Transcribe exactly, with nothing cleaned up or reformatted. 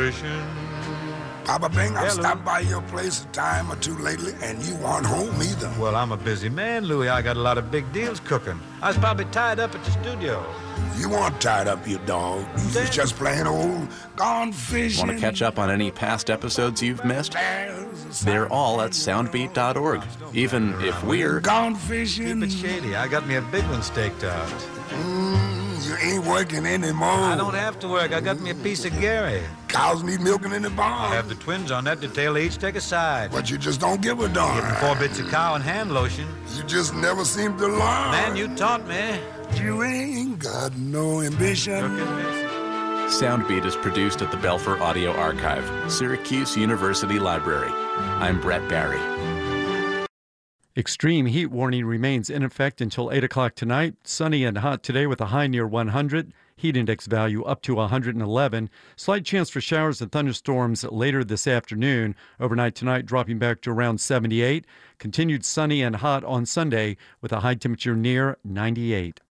fishing. Papa Bing, I've Hello. stopped by your place a time or two lately, and you aren't home either. Well, I'm a busy man, Louis. I got a lot of big deals cooking. I was probably tied up at the studio. You weren't tied up, you dog. You was just plain old gone fishing. Want to catch up on any past episodes you've missed? They're all at soundbeat dot org. Even if we're gone fishing. Keep it shady. I got me a big one staked out. Mm, you ain't working anymore. I don't have to work. I got me a piece of Gary. Cows need milking in the barn. I have the twins on that detail. They each take a side. But you just don't give a darn. Give them four bits of cow and hand lotion. You just never seem to learn. Man, you taught me. You ain't got no ambition. Soundbeat is produced at the Belfer Audio Archive, Syracuse University Library. I'm Brett Barry. Extreme heat warning remains in effect until eight o'clock tonight. Sunny and hot today with a high near one hundred. Heat index value up to one hundred eleven. Slight chance for showers and thunderstorms later this afternoon. Overnight tonight dropping back to around seventy-eight. Continued sunny and hot on Sunday with a high temperature near ninety-eight.